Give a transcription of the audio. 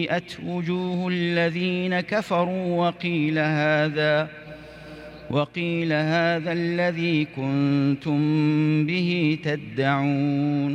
وجوه الذين كفروا وقيل هذا الذي كنتم به تدعون